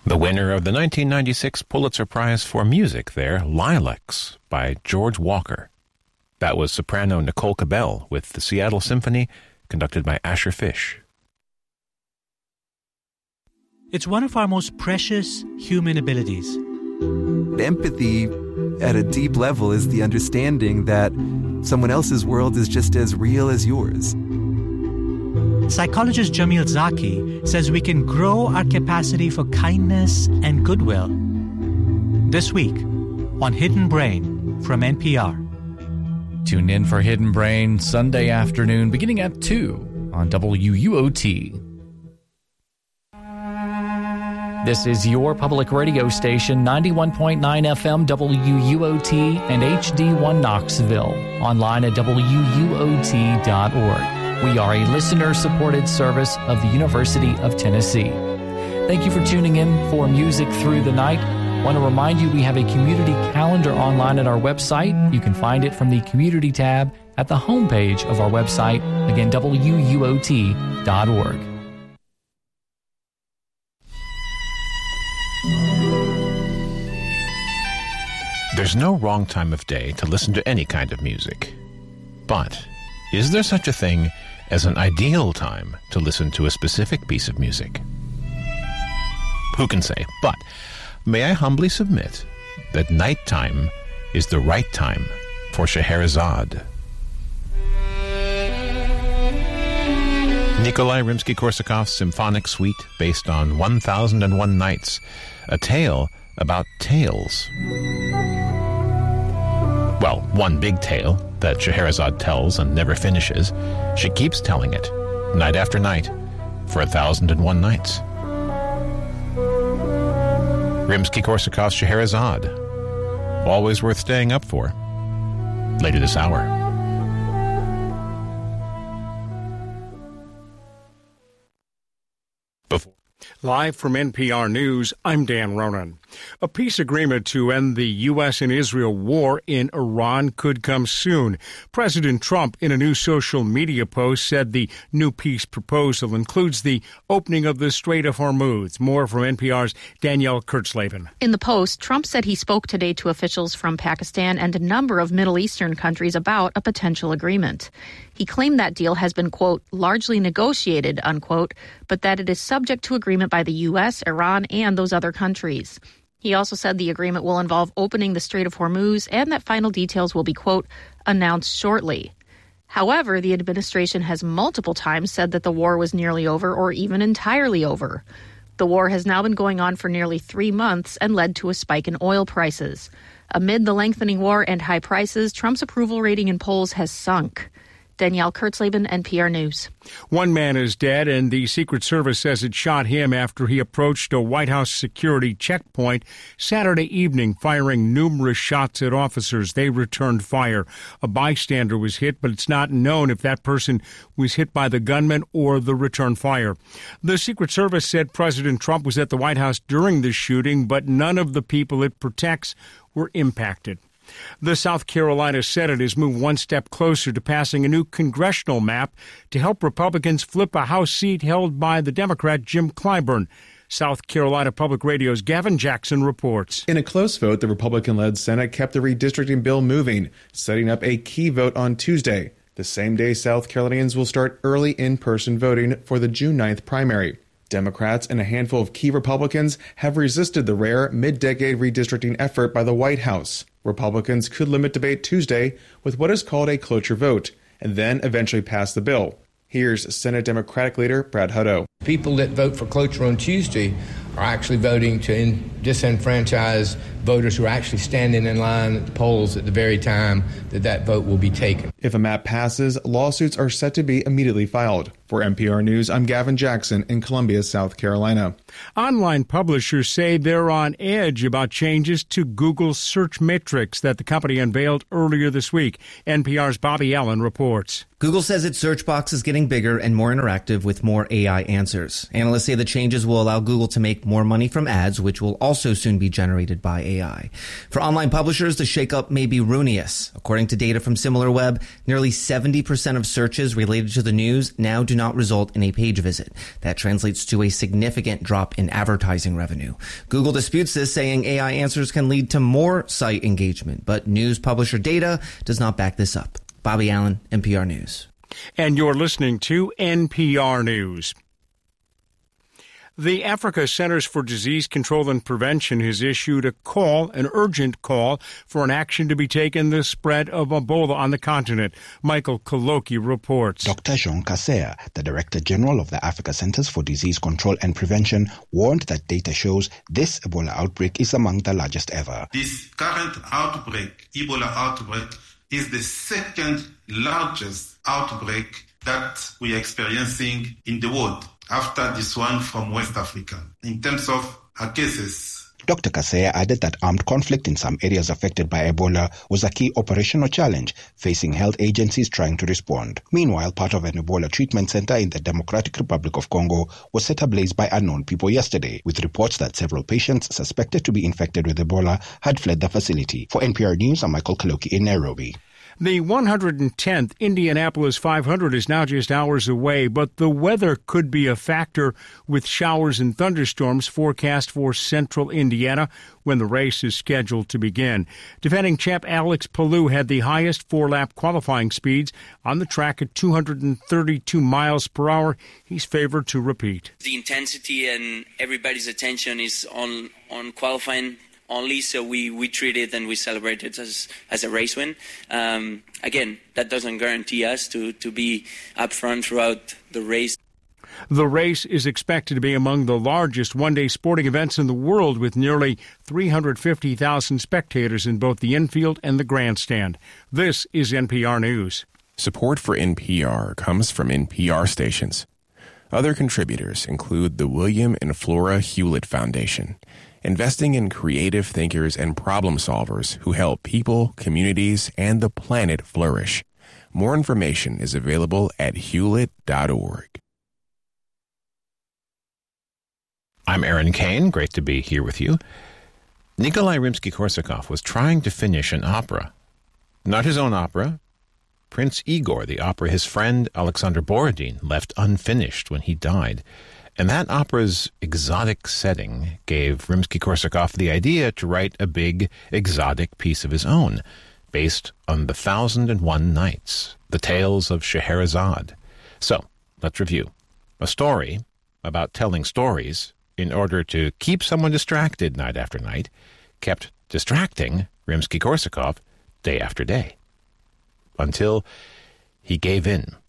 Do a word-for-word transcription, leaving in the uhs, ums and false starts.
The winner of the nineteen ninety-six Pulitzer Prize for Music there, Lilacs by George Walker. That was soprano Nicole Cabell with the Seattle Symphony, conducted by Asher Fish. It's one of our most precious human abilities. Empathy, at a deep level, is the understanding that someone else's world is just as real as yours. Psychologist Jamil Zaki says we can grow our capacity for kindness and goodwill. This week on Hidden Brain from N P R. Tune in for Hidden Brain Sunday afternoon beginning at two on W U O T. This is your public radio station, ninety-one point nine F M W U O T and H D one Knoxville. Online at W U O T dot org. We are a listener-supported service of the University of Tennessee. Thank you for tuning in for Music Through the Night. I want to remind you we have a community calendar online at our website. You can find it from the Community tab at the homepage of our website, again, W U O T dot org. There's no wrong time of day to listen to any kind of music. But is there such a thing as an ideal time to listen to a specific piece of music? Who can say? But may I humbly submit that nighttime is the right time for Scheherazade. Nikolai Rimsky-Korsakov's symphonic suite based on one thousand and one Nights, a tale about tales. Well, one big tale that Scheherazade tells and never finishes. She keeps telling it, night after night, for a thousand and one nights. Rimsky-Korsakov's Scheherazade, always worth staying up for. Later this hour. Before. Live from N P R News, I'm Dan Ronan. A peace agreement to end the U S and Israel war in Iran could come soon. President Trump, in a new social media post, said the new peace proposal includes the opening of the Strait of Hormuz. More from N P R's Danielle Kurtzleben. In the post, Trump said he spoke today to officials from Pakistan and a number of Middle Eastern countries about a potential agreement. He claimed that deal has been, quote, largely negotiated, unquote, but that it is subject to agreement by the U S, Iran, and those other countries. He also said the agreement will involve opening the Strait of Hormuz and that final details will be, quote, announced shortly. However, the administration has multiple times said that the war was nearly over or even entirely over. The war has now been going on for nearly three months and led to a spike in oil prices. Amid the lengthening war and high prices, Trump's approval rating in polls has sunk. Danielle Kurtzleben, N P R News. One man is dead, and the Secret Service says it shot him after he approached a White House security checkpoint Saturday evening, firing numerous shots at officers. They returned fire. A bystander was hit, but it's not known if that person was hit by the gunman or the return fire. The Secret Service said President Trump was at the White House during the shooting, but none of the people it protects were impacted. The South Carolina Senate has moved one step closer to passing a new congressional map to help Republicans flip a House seat held by the Democrat Jim Clyburn. South Carolina Public Radio's Gavin Jackson reports. In a close vote, the Republican-led Senate kept the redistricting bill moving, setting up a key vote on Tuesday, the same day South Carolinians will start early in-person voting for the June ninth primary. Democrats and a handful of key Republicans have resisted the rare mid-decade redistricting effort by the White House. Republicans could limit debate Tuesday with what is called a cloture vote, and then eventually pass the bill. Here's Senate Democratic leader Brad Hutto. People that vote for cloture on Tuesday are actually voting to in- disenfranchise voters who are actually standing in line at the polls at the very time that that vote will be taken. If a map passes, lawsuits are set to be immediately filed. For N P R News, I'm Gavin Jackson in Columbia, South Carolina. Online publishers say they're on edge about changes to Google's search matrix that the company unveiled earlier this week. N P R's Bobby Allen reports. Google says its search box is getting bigger and more interactive with more A I answers. Answers. Analysts say the changes will allow Google to make more money from ads, which will also soon be generated by A I. For online publishers, the shakeup may be ruinous. According to data from SimilarWeb, nearly seventy percent of searches related to the news now do not result in a page visit. That translates to a significant drop in advertising revenue. Google disputes this, saying A I answers can lead to more site engagement, but news publisher data does not back this up. Bobby Allen, N P R News. And you're listening to N P R News. The Africa Centers for Disease Control and Prevention has issued a call, an urgent call, for an action to be taken the spread of Ebola on the continent. Michael Kaloki reports. Doctor Jean Kaseya, the Director General of the Africa Centers for Disease Control and Prevention, warned that data shows this Ebola outbreak is among the largest ever. This current outbreak, Ebola outbreak, is the second largest outbreak that we are experiencing in the world, after this one from West Africa. In terms of our cases, Doctor Kaseya added that armed conflict in some areas affected by Ebola was a key operational challenge facing health agencies trying to respond. Meanwhile, part of an Ebola treatment center in the Democratic Republic of Congo was set ablaze by unknown people yesterday, with reports that several patients suspected to be infected with Ebola had fled the facility. For N P R News, I'm Michael Kaloki in Nairobi. The one hundred tenth Indianapolis five hundred is now just hours away, but the weather could be a factor, with showers and thunderstorms forecast for central Indiana when the race is scheduled to begin. Defending champ Alex Palou had the highest four-lap qualifying speeds on the track at two hundred thirty-two miles per hour. He's favored to repeat. The intensity and everybody's attention is on, on qualifying only, so we, we treat it and we celebrate it as as a race win. Um, again, that doesn't guarantee us to, to be up front throughout the race. The race is expected to be among the largest one-day sporting events in the world, with nearly three hundred fifty thousand spectators in both the infield and the grandstand. This is N P R News. Support for N P R comes from N P R stations. Other contributors include the William and Flora Hewlett Foundation, investing in creative thinkers and problem solvers who help people, communities, and the planet flourish. More information is available at hewlett dot org. I'm Aaron Kane. Great to be here with you. Nikolai Rimsky-Korsakov was trying to finish an opera. Not his own opera. Prince Igor, the opera his friend Alexander Borodin left unfinished when he died. And that opera's exotic setting gave Rimsky-Korsakov the idea to write a big, exotic piece of his own, based on the Thousand and One Nights, the tales of Scheherazade. So, let's review. A story about telling stories in order to keep someone distracted night after night, kept distracting Rimsky-Korsakov day after day, until he gave in